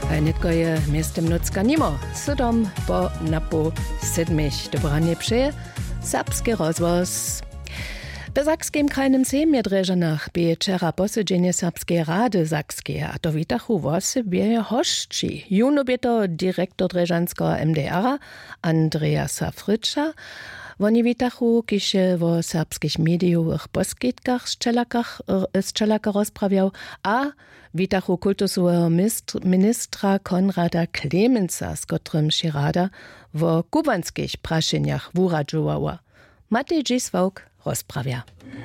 Netko je miestem Nocka nimo, 7 po napo 7. Dobranie přeje serbski rozvoz. W Sakskim krajnym sejmie Dreżanach bie wczera posiedzenie Serbskiej Rady Sakskie, a to witachu wosy bie hoszczy. Juno bie to dyrektor Dreżanskiego MDR-a Andreasa Fritscha. Woni witachu, kisze wo serbskich medijowych poskitkach z Czelaka rozprawiał, a witachu kultusowego ministra Konrada Klemensa, z którym się rada wo kubanskich praszeniach wuradżowała. Matej Dziswałk rozprawia.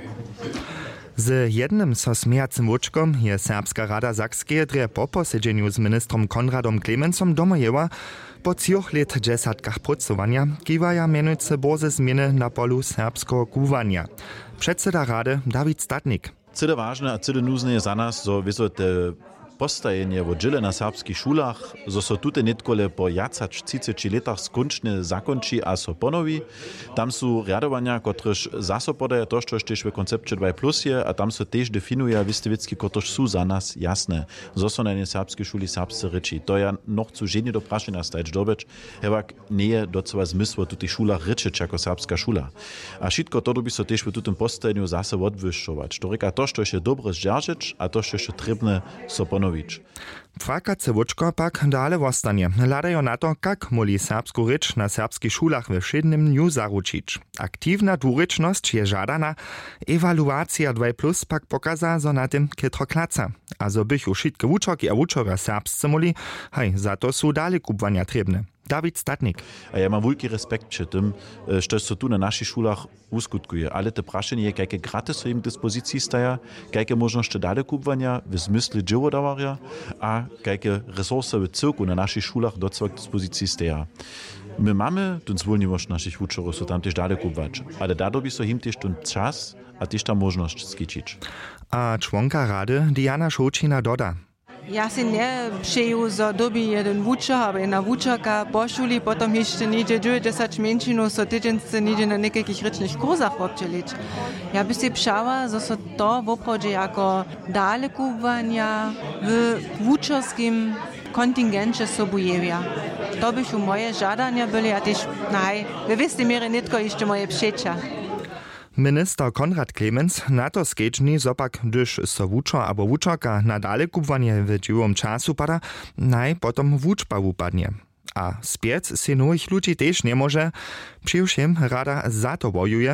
Z jednym so smiejacym łuczkom je Serbska Rada Sakskie dre po posiedzeniu z ministrom Konradom Klemensom domojęła po 3 lat 10 pracowania kiwaja mianujce boze zmiany na polu serbskiego kuwania. Przedseda Rady Dawid Statnik. Cyle ważne a cyle nuzne je za nas, zo wiso te postajenie wo džile na serbskich šulach, zo so tute netkole po 30 letach skončne zakonči a so ponovi. Tam su rjadovanja, kotrež zaso podaje to, što štež v koncepcie 2+, je, a tam so tež definuje vistivicki, kotrež su za nas jasne. Zo so na jednej serbskiej šuli serbsce reči. To ja noch zu ženi do prašenja stajč dobeč, hevak nije docela zmysło tutych šulach rečič jako serbska šula. A šitko to by so tež v tutem postajenju zase odvyščovať. To reka to, što je dobre zdržič, a to, što je trebne, so ponovi. Pfakace wuczko pak dale wostanie. Ladajo na to, kak moli serbsku rycz na serbskich szulach we wszednym dniu zaručić. Aktywna dwuryczność je żadana, ewaluacja 2+ pak pokaza, zo na tym kytro klaca. A zo bych u šitke wuczok a wuczora serbsce moli, hej, za to su dale kubwania trebne. Dawid Statnik. A ja mam wielki respekt przed tym, że so tu na naszych szulach uskutkuje. Ale te praszenie, jakie gratis so im dyspozycji staja, jakie możliwości dalej kupowania w zmysle dziełodawaria, a jakie resursy w cyrku na naszych szulach do całej dyspozycji staja. My mamy ten zwolniwość naszych uczorów, so tam też dalej kupować. Ale da dobi so im też ten czas, a też ta możliwość skiczyć. A członka Rady Diana Šoučina doda. Ja si nie přeju, zo dobi jeden wučer, aber jedna wučerka po šuli, potom ještě níže 10 menšinov, so týdžence níže na nekakých rečných kurzach občelič. Ja by si přála, zo so to opravdu jako dále kubania v wučerskim kontingencie sobujewia. To bychu moje žadania byli, a tež, we wiestej mierze nitko jeszcze moje przecza. Minister Konrad Klemens na to skečni zopak, gdyż so wučo abo wučorka na dale kubwanie w dziwom czasu pada, potom wučba wupadnie. A spiec si nových ludzi tež nie może, přivšem rada za to bojuje,